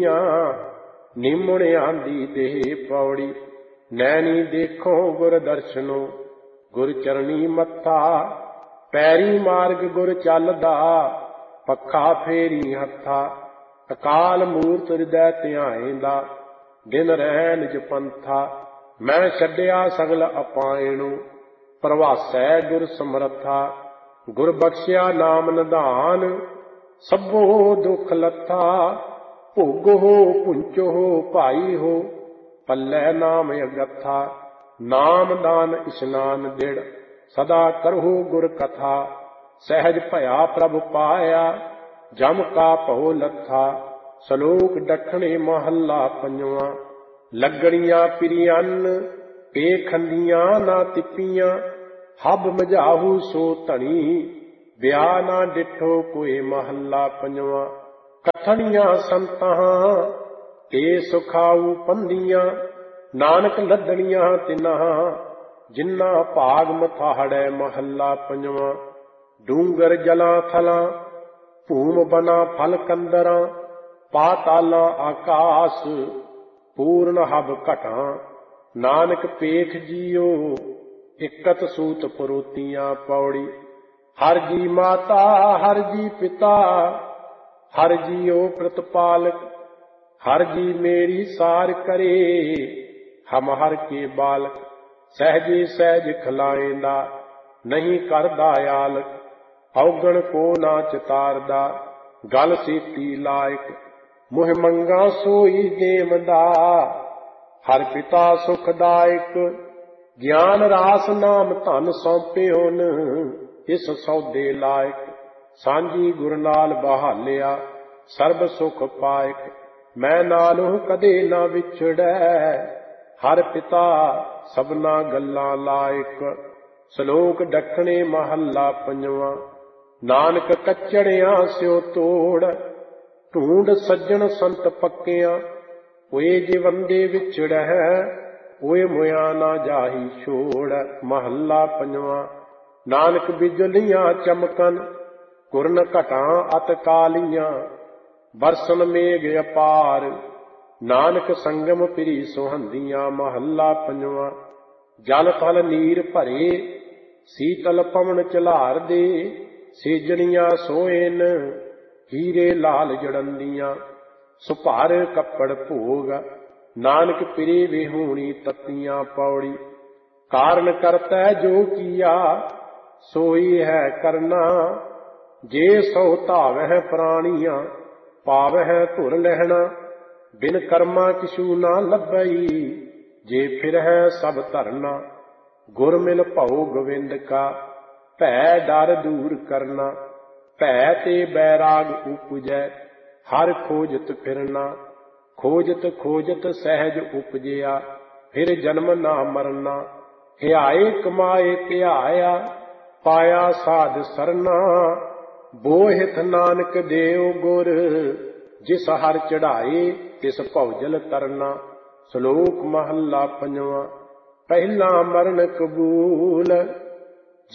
ਨੀਵੀਆਂ, ਨਿਮਣ ਆਂਦੀ ਦੇਹ ਪੌੜੀ। ਨੈਣੀ ਦੇਖੋ ਗੁਰ ਦਰਸ਼ਨੋ, ਗੁਰ ਚਰਣੀ ਮੱਥਾ। ਪੈਰੀ ਮਾਰਗ ਗੁਰ ਚੱਲਦਾ, ਪੱਖਾ ਫੇਰੀ ਹੱਥਾ। ਅਕਾਲ ਮੂਰਤ ਹਿਰਦੈ ਧਿਆਏਂਦਾ, ਦਿਨ ਰਹਿ ਨਿਜ ਪੰਥਾ। ਮੈਂ ਛੱਡਿਆ ਸਗਲ ਅਪਾਇਣੋ, ਪ੍ਰਵਾਸੈ ਗੁਰ ਸਮਰੱਥਾ। ਗੁਰ ਬਖਸ਼ਿਆ ਨਾਮ ਨਿਧਾਨ, ਸਭੋ ਦੁਖ ਲੱਥਾ। ਭੋਗੋ ਪੁੰਚੋ ਭਾਈ ਹੋ, ਪੱਲੇ ਨਾਮ ਅਗੱਥਾ। ਨਾਮ ਦਾਨ ਇਸ਼ਨਾਨ ਦਿੜ, ਸਦਾ ਕਰਹੁ ਗੁਰ ਕਥਾ। ਸਹਿਜ ਭਇਆ ਪ੍ਰਭ ਪਾਇਆ, ਜਮ ਕਾ ਭਉ ਲੱਥਾ। ਸਲੋਕ ਦੱਖਣੇ ਮਹੱਲਾ ਪੰਜਵਾਂ। ਲੱਗਣੀਆਂ ਪਿਰੀਅਨ, ਪੇਖੰਦੀਆਂ ਨਾ ਤਿੱਪੀਆਂ। ਹਬ ਮਝਾਹੂ ਸੋ ਧਣੀ, ਵਿਆਹ ਨਾ ਡਿਠੋ ਕੋਏ। ਮਹੱਲਾ ਪੰਜਵਾਂ। ਕਥਣੀਆਂ ਸੰਤਾਂ, ਤੇ ਸੁਖਾਊ ਪੰਦੀਆਂ। ਨਾਨਕ ਲੱਦਣੀਆਂ ਤਿਨਾਂ, ਜਿਨ੍ਹਾਂ ਭਾਗ ਮਥਾੜੈ। ਮਹੱਲਾ ਪੰਜਵਾਂ। ਡੂੰਗਰ ਜਲਾਂ ਥਲਾਂ, ਭੂਮ ਬਨਾ ਫਲ ਕੰਦਰਾਂ। ਪਾਤਾਲਾਂ ਆਕਾਸ, ਪੂਰਨ ਹਬ ਘਟਾਂ। ਨਾਨਕ ਪੇਖ ਜੀਓ, ਇਕਤ ਸੂਤ ਪਰੋਤੀਆਂ। ਪੌੜੀ। ਹਰ ਜੀ ਮਾਤਾ ਹਰ ਜੀ ਪਿਤਾ, ਹਰ ਜੀਓ ਪ੍ਰਤਪਾਲਕ। ਹਰ ਜੀ ਮੇਰੀ ਸਾਰ ਕਰੇ, ਹਮ ਹਰ ਕੇ ਬਾਲਕ। ਸਹਿਜੇ ਸਹਿਜ ਖਿਲਾਏਂਦਾ, ਨਹੀਂ ਕਰਦਾ ਆਲਕ। ਔਗਣ ਕੋ ਨਾ ਚਿਤਾਰਦਾ, ਗਲ ਸੇਤੀ ਲਾਇਕ। ਮੁਹਿ ਮੰਗਾ ਸੋਈ ਦੇਵਦਾ, ਹਰ ਪਿਤਾ ਸੁਖਦਾਇਕ। ਗਿਆਨ ਰਾਸ ਨਾਮ ਧਨ ਸੌਂਪਿਓਨ, ਇਸ ਸੌਦੇ ਲਾਇਕ। ਸਾਂਝੀ ਗੁਰ ਨਾਲ ਬਹਾਲਿਆ, ਸਰਬ ਸੁਖ ਪਾਇਕ। ਮੈਂ ਨਾਲੋਂ ਕਦੇ ਨਾ ਵਿਛੜੈ, ਹਰ ਪਿਤਾ ਸਭਨਾ ਗੱਲਾਂ ਲਾਇਕ। ਸਲੋਕ ਦੱਖਣੇ ਮਹੱਲਾ ਪੰਜਵਾਂ। ਨਾਨਕ ਕੱਚੜਿਆਂ ਸਿਓ ਤੋੜ, ਢੂੰਡ ਸੱਜਣ ਸੰਤ ਪੱਕਿਆਂ। ਓਏ ਜੀਵੰਦੇ ਵਿਛੜੈ, ਓਏ ਮੁਆ ਨਾ ਜਾਹੀ ਛੋੜ। ਮਹੱਲਾ ਪੰਜਵਾਂ। ਨਾਨਕ ਬਿਜਲੀਆਂ ਚਮਕਨ, ਕੁਰਨ ਘਟਾਂ ਅਤ ਕਾਲੀਆਂ। ਬਰਸਨ ਮੇਘ ਅਪਾਰ, ਨਾਨਕ ਸੰਗਮ ਪਿਰੀ ਸੁਹੰਦੀਆਂ। ਮਹੱਲਾ ਪੰਜਵਾਂ। ਜਲ ਥਲ ਨੀਰ ਭਰੇ, ਸੀਤਲ ਪਵਨ ਝਲਾਰ ਦੇ। ਸੇਜਣੀਆਂ ਸੋਇਨ, ਹੀਰੇ ਲਾਲ ਜੜੰਦੀਆਂ। ਸੁਭਾਰ ਕੱਪੜ ਭੋਗ, ਨਾਨਕ ਪਿਰੇ ਵਿਹੂਣੀ ਤੱਤੀਆਂ। ਪੌੜੀ। ਕਾਰਨ ਕਰਤੈ ਜੋ ਕੀਆ, ਸੋਈ ਹੈ ਕਰਨਾ। ਜੇ ਸੋ ਧਾਵਹਿ ਪ੍ਰਾਣੀਆਂ, ਪਾਵਹਿ ਧੁਰ ਲਹਿਣਾ। ਬਿਨ ਕਰਮਾ ਕਿਛੂ ਨਾ ਲੱਭਈ, ਜੇ ਫਿਰਹਿ ਸਭ ਧਰਨਾ। ਗੁਰ ਮਿਲ ਭਉ ਗੋਵਿੰਦ ਕਾ, ਭੈ ਡਰ ਦੂਰ ਕਰਨਾ। ਭੈ ਤੇ ਬੈਰਾਗ ਉਪਜੈ, ਹਰ ਖੋਜਤ ਫਿਰਨਾ। ਖੋਜਤ ਖੋਜਤ ਸਹਿਜ ਉਪਜਿਆ, ਫਿਰ ਜਨਮ ਨਾ ਮਰਨਾ। ਹਿਆਏ ਕਮਾਏ ਧਿਆਇਆ, ਪਾਇਆ ਸਾਧ ਸਰਨਾ। ਬੋਹਿਥ ਨਾਨਕ ਦੇਉ ਗੁਰ, ਜਿਸ ਹਰ ਚੜਾਏ, ਤਿਸ ਭਉਜਲ ਤਰਨਾ। ਸ਼ਲੋਕ ਮਹੱਲਾ ਪੰਜਵਾਂ। ਪਹਿਲਾ ਮਰਨ ਕਬੂਲ,